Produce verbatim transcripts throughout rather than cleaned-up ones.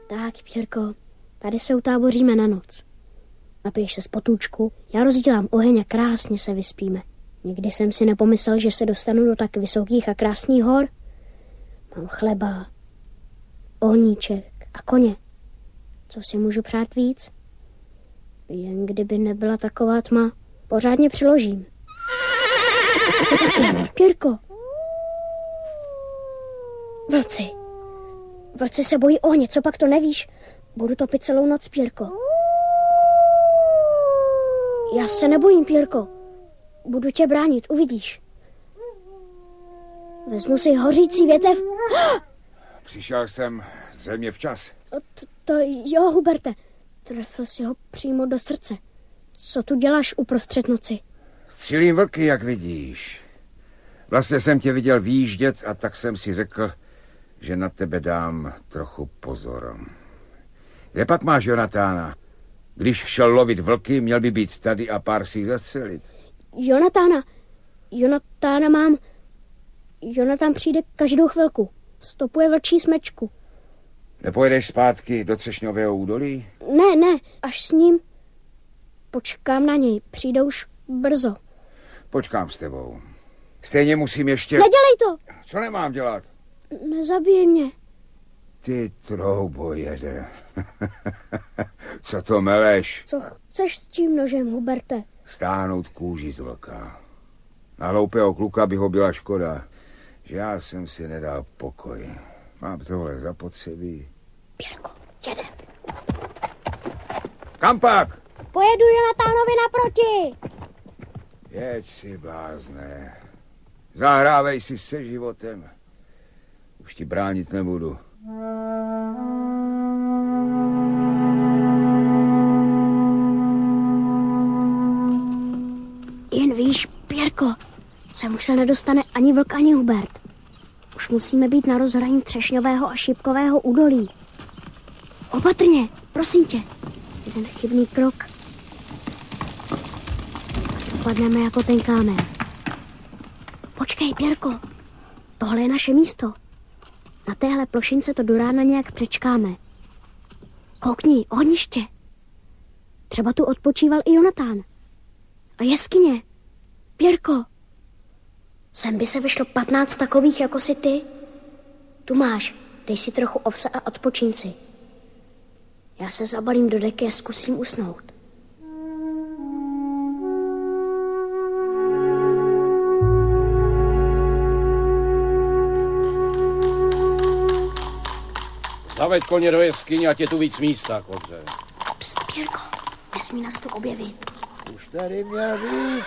Tak, Pěrko, tady se utáboříme na noc. Napiješ se z potůčku, já rozdělám oheň a krásně se vyspíme. Nikdy jsem si nepomyslel, že se dostanu do tak vysokých a krásných hor. Mám chleba, ohníček a koně. Co si můžu přát víc? Jen kdyby nebyla taková tma, pořádně přiložím. Co taky, Pěrko? Vlci. Vlci se bojí ohně, co pak to nevíš? Budu topit celou noc, Pěrko. Já se nebojím, Pěrko. Budu tě bránit, uvidíš. Vezmu si hořící větev. Přišel jsem zřejmě včas. To, to jo, Huberte. Trefil si ho přímo do srdce. Co tu děláš uprostřed noci? Střílím vlky, jak vidíš. Vlastně jsem tě viděl výjíždět a tak jsem si řekl, že na tebe dám trochu pozor. Kde pak máš Jonatána? Když šel lovit vlky, měl by být tady a pár si jich zastřelit. Jonatána. Jonatána mám. Jonatán přijde každou chvilku. Stopuje vlčí smečku. Nepojedeš zpátky do Třešňového údolí? Ne, ne, až s ním. Počkám na něj, přijde už brzo. Počkám s tebou. Stejně musím ještě... Nedělej to! Co nemám dělat? Nezabij mě. Ty troubojede. Co to meleš? Co chceš s tím nožem, Huberte? Stáhnout kůži z vlka. Na hloupého kluka by ho byla škoda, že já jsem si nedal pokoj. Mám tohle zapotřebí. Pěrko, jedem. Kam pak? Pojedu Jonatánovi naproti. Jeď si, blázne. Zahrávej si se životem. Už ti bránit nebudu. Jen víš, Pěrko, sem už se nedostane ani vlk, ani Hubert. Už musíme být na rozhraní Třešňového a Šipkového údolí. Opatrně, prosím tě. Jeden chybný krok. A dopadneme jako ten kámen. Počkej, Pěrko, tohle je naše místo. Na téhle plošince to do rána nějak přečkáme. Koukni, ohniště. Třeba tu odpočíval i Jonatán. A jeskyně. Pěrko, sem by se vešlo patnáct takových jako si ty. Tu máš, dej si trochu ovse a odpočíň si. Já se zabalím do deky a zkusím usnout. Zaveď koně do jeskyně, ať je tu víc místa, Kodře. Pst, Pěrko, nesmí nás tu objevit. Už tady měl být.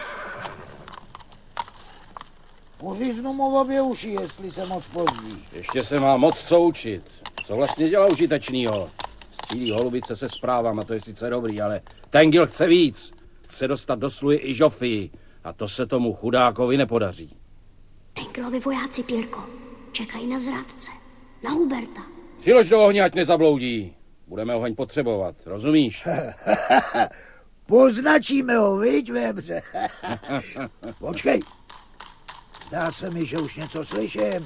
Poříznu mu v obě uši, jestli se moc pozdí. Ještě se má moc co učit. Co vlastně dělá užitečnýho? Střílí holubice se zprávama, to je sice dobrý, ale Tengil chce víc. Chce dostat do sluhy i Žofii. A to se tomu chudákovi nepodaří. Tengilovi vojáci, Pěrko, čekají na zrádce. Na Huberta. Přilož do ohně, ať nezabloudí. Budeme oheň potřebovat, rozumíš? Poznačíme ho, viď, vebře? Počkej. Zdá se mi, že už něco slyším.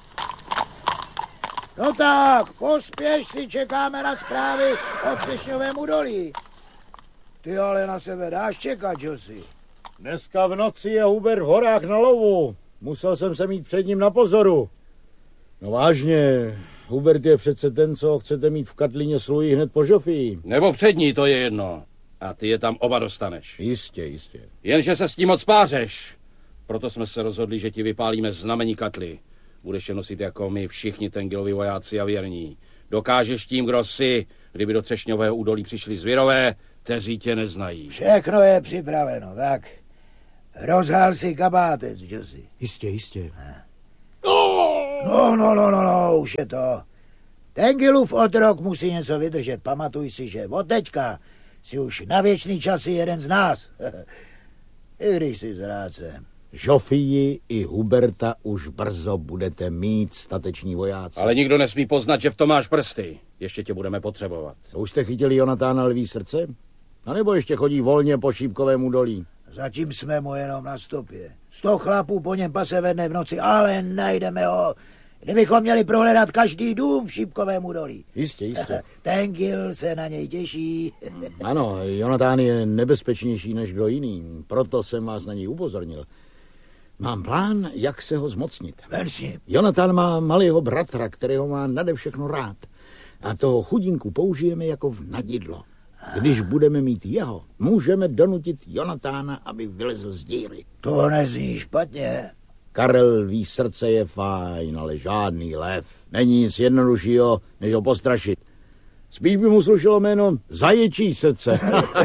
No tak, pospěš si, čekáme na zprávy o Třešňovém údolí. Ty ale na sebe dáš čekat, Josi. Dneska v noci je Hubert v horách na lovu. Musel jsem se mít před ním na pozoru. No vážně, Hubert je přece ten, co chcete mít v Katlině slují hned po Žofii. Nebo před ní, to je jedno. A ty je tam oba dostaneš. Jistě, jistě. Jenže se s tím moc pářeš. Proto jsme se rozhodli, že ti vypálíme znamení Katly. Budeš je nosit jako my všichni Tengilovi vojáci a věrní. Dokážeš tím, kdo jsi, kdyby do Třešňového údolí přišli zvěrové, kteří tě neznají. Všechno je připraveno, tak. Rozhál si kabátec, Josi. Jistě, jistě. No, no, no, no, no, už je to. Tengilův otrok musí něco vydržet. Pamatuj si, že od teďka si už na věčný časy jeden z nás. I když jsi zrádce. Žofii i Huberta už brzo budete mít, stateční vojáci. Ale nikdo nesmí poznat, že v tom máš prsty. Ještě tě budeme potřebovat. Už jste chytili Jonatána lví srdce? A nebo ještě chodí volně po Šípkovém údolí? Zatím jsme mu jenom na stopě. Sto chlapů po něm pase ve dne v noci, ale najdeme ho, kdybychom měli prohledat každý dům v Šípkovém údolí. Jistě, jistě. Tengil se na něj těší. Ano, Jonatán je nebezpečnější než kdo jiný, proto jsem vás na něj upozornil. Mám plán, jak se ho zmocnit. Ven s ním. Jonatán má malého bratra, kterého má nade všechno rád. A toho chudinku použijeme jako v nadidlo. Když budeme mít jeho, můžeme donutit Jonatána, aby vylezl z díry. To nezní špatně. Karel ví, srdce je fajn, ale žádný lev. Není nic jednoduššího, než ho postrašit. Spíš by mu slušelo jméno Zaječí srdce.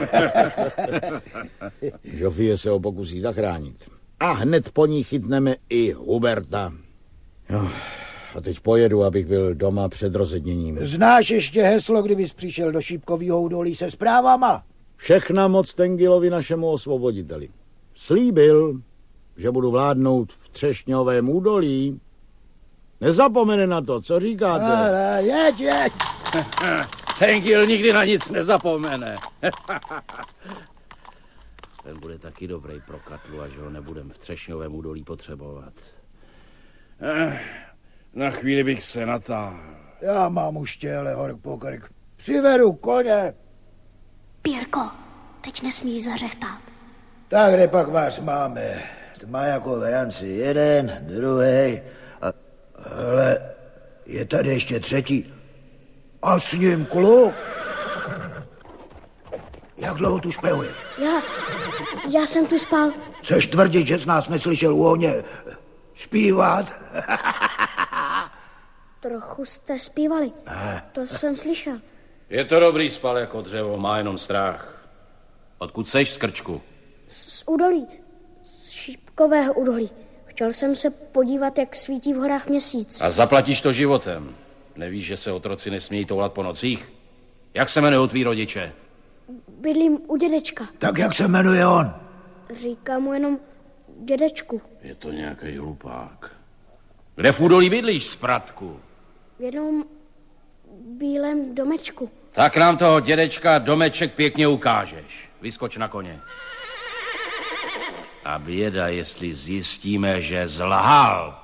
Žofie se ho pokusí zachránit. A hned po ní chytneme i Huberta. Jo, a teď pojedu, abych byl doma před rozedněním. Znáš ještě heslo, kdybys přišel do Šípkovýho údolí se zprávama? Všechna moc Tengilovi, našemu osvoboditeli. Slíbil, že budu vládnout v Třešňovém údolí. Nezapomene na to, co říkáte? Ale jeď, jeď. Tengil nikdy na nic nezapomene. Ten bude taky dobrý pro Katlu, až ho nebudem v Třešňovém údolí potřebovat. Eh, na chvíli bych se natáhl. Já mám už těhle hork po krk. Přivedu koně. Pírko, teď nesmíš zařechtat. Tak kde pak vás máme? Tma jako v ranci. Jeden, druhý. A... Ale je tady ještě třetí. A s ním kluk. Jak dlouho tu špehuješ? Já, já jsem tu spal. Chceš tvrdit, že jsi nás neslyšel u ohně zpívat? Trochu jste zpívali. To jsem slyšel. Je to dobrý, spal jako dřevo, má jenom strach. Odkud seš, Skrčku? Z údolí. Z Šípkového údolí. Chtěl jsem se podívat, jak svítí v horách měsíc. A zaplatíš to životem. Nevíš, že se otroci nesmějí toulat po nocích? Jak se jmenují tví rodiče? Bydlím u dědečka. Tak jak se jmenuje on? Říkám mu jenom dědečku. Je to nějaký hlupák. Kde v údolí bydlíš, spratku? V jednom bílém domečku. Tak nám toho dědečka domeček pěkně ukážeš. Vyskoč na koně. A běda, jestli zjistíme, že zlhal.